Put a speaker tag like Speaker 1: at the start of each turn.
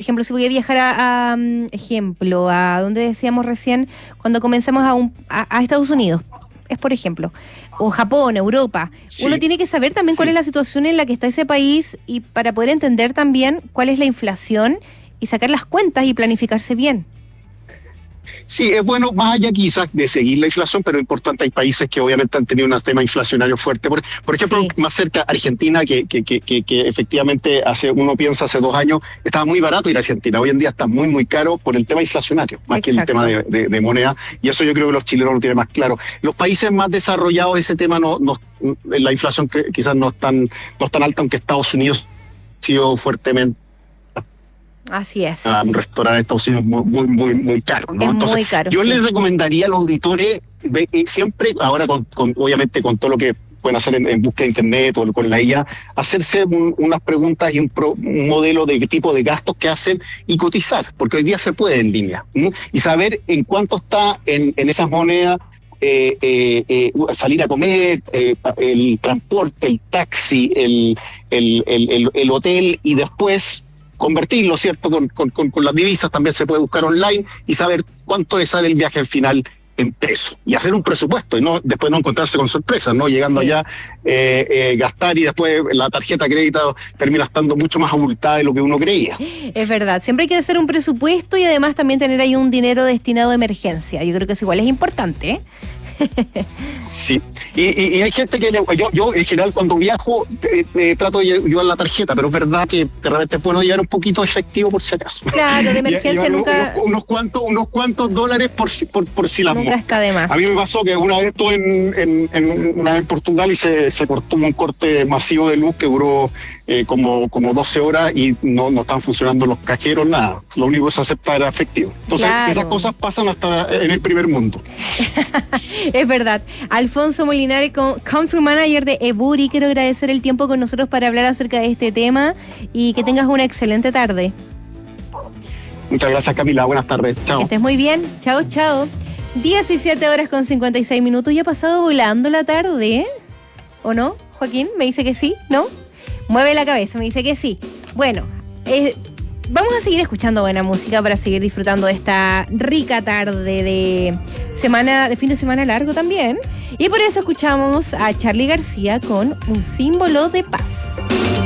Speaker 1: ejemplo, si voy a viajar ejemplo, a donde decíamos recién, cuando comencemos a Estados Unidos, es por ejemplo, o Japón, Europa, uno tiene que saber también cuál es la situación en la que está ese país y para poder entender también cuál es la inflación y sacar las cuentas y planificarse bien.
Speaker 2: Sí, es bueno, más allá quizás de seguir la inflación, pero es importante, hay países que obviamente han tenido un tema inflacionario fuerte. Por ejemplo, más cerca, Argentina, que efectivamente uno piensa hace 2 años, estaba muy barato ir a Argentina. Hoy en día está muy, muy caro por el tema inflacionario, más que el tema de moneda. Y eso yo creo que los chilenos lo tienen más claro. Los países más desarrollados, ese tema la inflación quizás no es tan alta, aunque Estados Unidos ha sido fuertemente.
Speaker 1: Así es.
Speaker 2: Un restaurante de Estados Unidos muy, muy, muy caro, ¿no?
Speaker 1: Entonces, muy caro,
Speaker 2: yo les recomendaría a los auditores, siempre, ahora obviamente con todo lo que pueden hacer en búsqueda de internet o con la IA, hacerse unas preguntas y un modelo de qué tipo de gastos que hacen y cotizar, porque hoy día se puede en línea, ¿no? Y saber en cuánto está en esas monedas salir a comer, el transporte, el taxi, el hotel, y después convertirlo, ¿cierto? Con las divisas también se puede buscar online y saber cuánto le sale el viaje al final en pesos y hacer un presupuesto y después no encontrarse con sorpresas, ¿no? Llegando allá, gastar y después la tarjeta de crédito termina estando mucho más abultada de lo que uno creía.
Speaker 1: Es verdad, siempre hay que hacer un presupuesto y además también tener ahí un dinero destinado a emergencia. Yo creo que eso igual es importante, ¿eh?
Speaker 2: Sí, y hay gente que yo en general cuando viajo trato de llevar la tarjeta, pero es verdad que de repente es bueno llevar un poquito de efectivo por si acaso.
Speaker 1: Claro, de emergencia nunca.
Speaker 2: Unos cuantos dólares por si las
Speaker 1: nunca está de más.
Speaker 2: A mí me pasó que una vez estuve en Portugal y se cortó un corte masivo de luz que duró como 12 horas y no estaban funcionando los cajeros, nada. Lo único que se acepta era efectivo. Entonces, esas cosas pasan hasta en el primer mundo.
Speaker 1: Es verdad. Alfonso Molinari, Country Manager de Ebury, quiero agradecer el tiempo con nosotros para hablar acerca de este tema y que tengas una excelente tarde.
Speaker 2: Muchas gracias, Camila. Buenas tardes. Chao.
Speaker 1: Que estés muy bien. Chao, chao. 17:56. Ya ha pasado volando la tarde, ¿eh? ¿O no? Joaquín, me dice que sí, ¿no? Mueve la cabeza, me dice que sí. Bueno, vamos a seguir escuchando buena música para seguir disfrutando de esta rica tarde de fin de semana largo también. Y por eso escuchamos a Charly García con Un símbolo de paz.